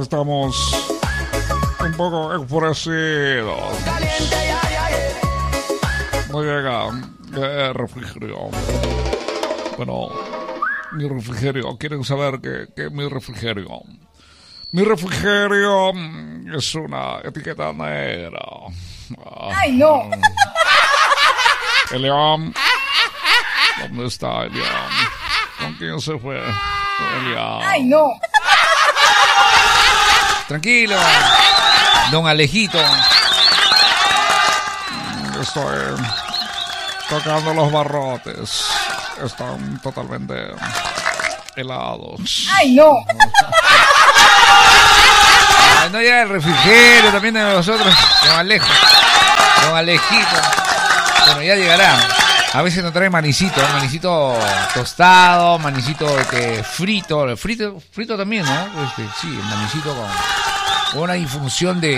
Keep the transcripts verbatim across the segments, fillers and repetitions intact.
estamos un poco enfurecidos. No llega el refrigerio. Bueno, mi refrigerio. ¿Quieren saber qué es mi refrigerio? Mi refrigerio es una etiqueta negra. ¡Ay, no! Eliam. ¿Dónde está Eliam? ¿Con quién se fue? Eliam. ¡Ay, no! Tranquilo, don Alejito. Estoy tocando los barrotes. Están totalmente helados. ¡Ay, no! Ay, no llega el refrigerio también de nosotros. Don Alejo. Don Alejito. Bueno, ya llegará. A veces nos trae manicito, manicito tostado, manicito este, frito, frito, frito también, ¿no? Este, sí, manicito con una infusión de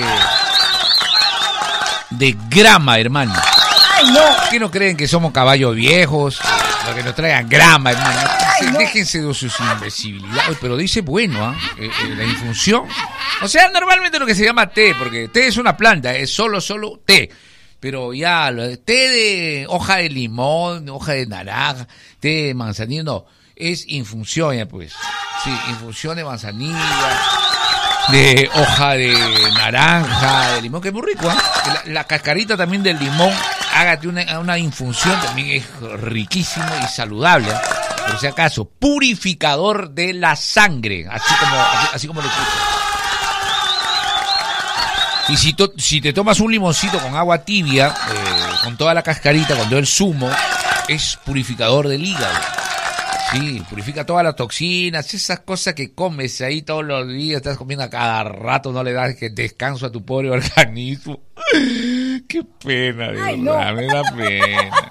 de grama, hermano. ¡Ay, no! ¿Qué no creen que somos caballos viejos? Lo que nos traigan grama, hermano. Ay, no. Déjense de sus imbecilidades. Pero dice bueno, ¿ah? ¿eh? Eh, la infusión. O sea, normalmente lo que se llama té, porque té es una planta, es solo, solo té. Pero ya, té de hoja de limón, hoja de naranja, té de manzanilla, no, es infusión ya pues. Sí, infusión de manzanilla, de hoja de naranja, de limón, que es muy rico, ¿eh? La, la cascarita también del limón, hágate una, una infusión, también es riquísimo y saludable, ¿eh? Por si acaso, purificador de la sangre, así como, así, así como lo escucho. Y si, to, si te tomas un limoncito con agua tibia, eh, con toda la cascarita, con todo el zumo, es purificador del hígado. Sí, purifica todas las toxinas, esas cosas que comes ahí todos los días, estás comiendo a cada rato, no le das descanso a tu pobre organismo. Qué pena, de Ay, verdad, no. me da pena.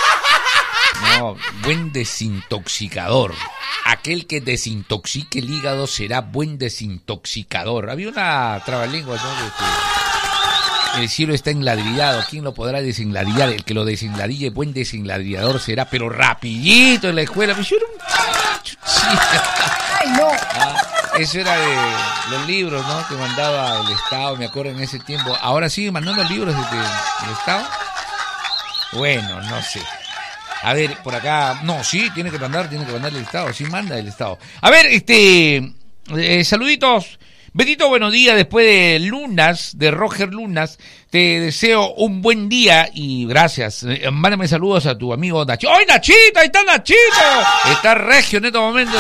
No, buen desintoxicador. Aquel que desintoxique el hígado será buen desintoxicador. Había una trabalengua, ¿no? De que el cielo está enladrillado. ¿Quién lo podrá desenladrillar? El que lo desenladrille, buen desenladrillador será, pero rapidito en la escuela. Pues yo era un... ¡Ay, no! Ah, eso era de los libros, ¿no? Que mandaba el Estado, me acuerdo en ese tiempo. ¿Ahora sigue mandando libros desde el Estado? Bueno, no sé. A ver, por acá, no, sí, tiene que mandar, tiene que mandar el Estado, sí manda el Estado. A ver, este, eh, saluditos, Betito, buenos días, después de Lunas, de Roger Lunas, te deseo un buen día y gracias. Eh, mándame saludos a tu amigo Nachito. ¡Ay, Nachito! ¡Ahí está Nachito! Está regio en estos momentos.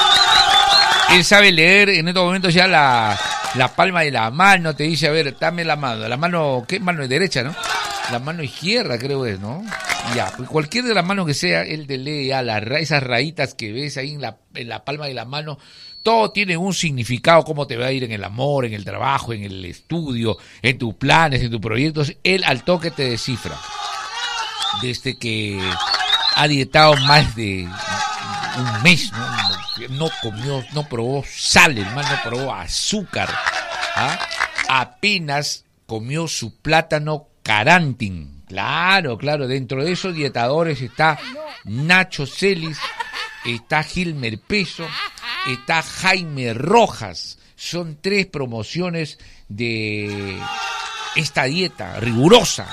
Él sabe leer en estos momentos ya la, la palma de la mano, te dice, a ver, dame la mano, la mano, ¿qué mano es derecha, no? La mano izquierda creo es, ¿no? Ya, cualquier de las manos que sea, él te lee ya las, esas rayitas que ves ahí en la, en la palma de la mano, todo tiene un significado, cómo te va a ir en el amor, en el trabajo, en el estudio, en tus planes, en tus proyectos, él al toque te descifra. Desde que ha dietado más de un mes, ¿no? No comió, no probó sal, hermano, no probó azúcar, ¿ah? Apenas comió su plátano Carantin. Claro, claro, dentro de esos dietadores está Nacho Celis, está Gilmer Peso, está Jaime Rojas. Son tres promociones de esta dieta rigurosa.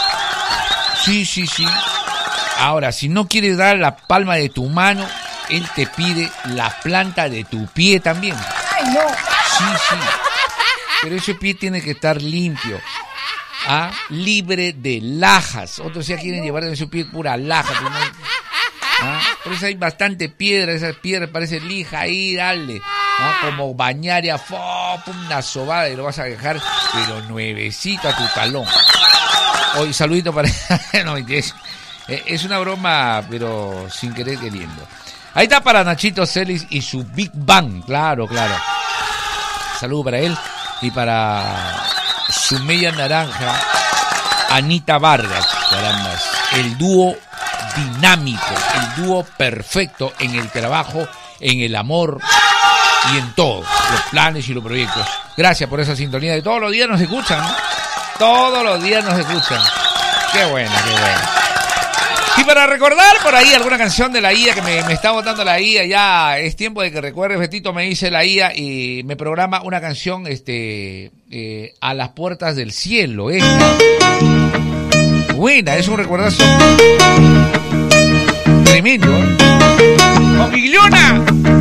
Sí, sí, sí. Ahora, si no quieres dar la palma de tu mano, él te pide la planta de tu pie también. ¡Ay, no! Sí, sí. Pero ese pie tiene que estar limpio. ¿Ah? Libre de lajas. Otros ya quieren llevar en su pie pura laja. Pues no, ¿ah? Por eso hay bastante piedra. Esas piedras parecen lija. Ahí, dale. ¿Ah? Como bañar y a fo, una sobada y lo vas a dejar, pero nuevecito a tu talón. Hoy, saludito para... no, es, es una broma, pero sin querer queriendo. Ahí está para Nachito Celis y su Big Bang. Claro, claro. Saludo para él y para... su media naranja, Anita Vargas, carambas, el dúo dinámico, el dúo perfecto en el trabajo, en el amor y en todo, los planes y los proyectos. Gracias por esa sintonía de todos los días nos escuchan, ¿no? Todos los días nos escuchan. Qué bueno, qué bueno. Y para recordar por ahí alguna canción de la I A que me, me está botando la I A, ya es tiempo de que recuerdes, Betito, me dice la I A y me programa una canción este eh, A las puertas del cielo. Esta. Buena, es un recuerdazo tremendo, ¿eh? ¡Con Migliona!